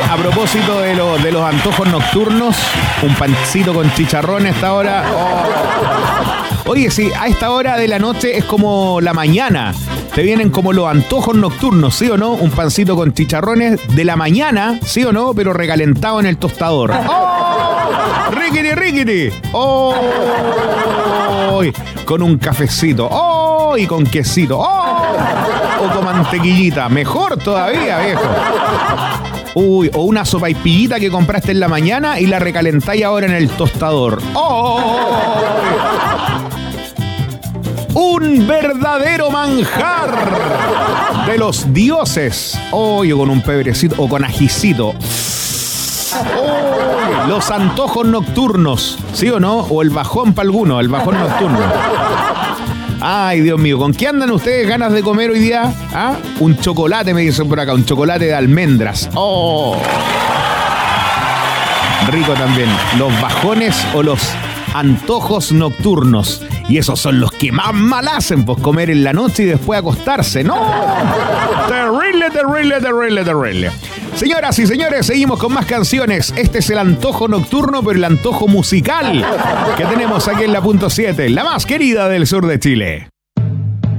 a propósito de los antojos nocturnos, un pancito con chicharrón a esta hora. Oh. Oye, sí, a esta hora de la noche es como la mañana. Te vienen como los antojos nocturnos, ¿sí o no? Un pancito con chicharrones de la mañana, ¿sí o no? Pero recalentado en el tostador. ¡Oh! ¡Riquiti, riquiti! ¡Oh! Con un cafecito. ¡Oh! Y con quesito. ¡Oh! O con mantequillita. Mejor todavía, viejo. Uy, o una sopaipillita que compraste en la mañana y la recalentáis ahora en el tostador. ¡Oh! Un verdadero manjar de los dioses. O con un pebrecito o con ajicito. Los antojos nocturnos, ¿sí o no? O el bajón para alguno, el bajón nocturno. Ay, Dios mío, ¿con qué andan ustedes ganas de comer hoy día? ¿Ah? Un chocolate, me dicen por acá, un chocolate de almendras. ¡Oh! Rico también. Los bajones o los antojos nocturnos. Y esos son los que más mal hacen, pues comer en la noche y después acostarse. ¡No! Terrible, terrible, terrible, terrible. Señoras y señores, seguimos con más canciones. Este es el antojo nocturno, pero el antojo musical que tenemos aquí en la punto 7, la más querida del sur de Chile.